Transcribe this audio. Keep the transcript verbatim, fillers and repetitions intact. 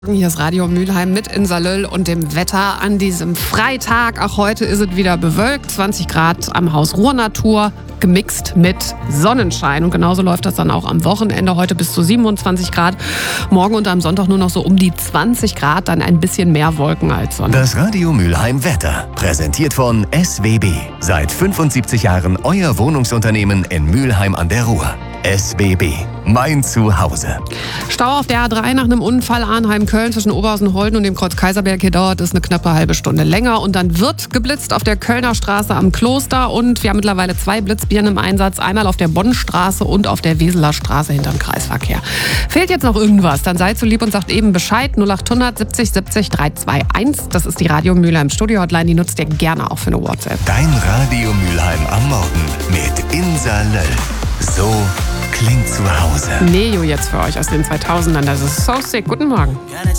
Hier ist Radio Mülheim mit Insa Löll und dem Wetter an diesem Freitag. Auch heute ist es wieder bewölkt, zwanzig Grad am Haus Ruhrnatur, gemixt mit Sonnenschein. Und genauso läuft das dann auch am Wochenende. Heute bis zu siebenundzwanzig Grad, morgen und am Sonntag nur noch so um die zwanzig Grad, dann ein bisschen mehr Wolken als Sonne. Das Radio Mülheim Wetter, präsentiert von S W B. Seit fünfundsiebzig Jahren euer Wohnungsunternehmen in Mülheim an der Ruhr. S W B, mein Zuhause. Stau auf der A drei nach einem Unfall Arnheim-Köln zwischen Oberhausen-Holden und dem Kreuz Kaiserberg. Hier dauert es eine knappe halbe Stunde länger. Und dann wird geblitzt auf der Kölner Straße am Kloster. Und wir haben mittlerweile zwei Blitzbirnen im Einsatz. Einmal auf der Bonnstraße und auf der Weseler Straße hinterm Kreisverkehr. Fehlt jetzt noch irgendwas, dann seid so lieb und sagt eben Bescheid. null acht hundert siebzig siebzig dreihundertzweiundundzwanzig. Das ist die Radio Mülheim Studio-Hotline. Die nutzt ihr gerne auch für eine WhatsApp. Dein Radio Mülheim am Morgen mit Insa Löll. So klingt zu Hause. Neo jetzt für euch aus den zweitausendern. Das ist So Sick. Guten Morgen.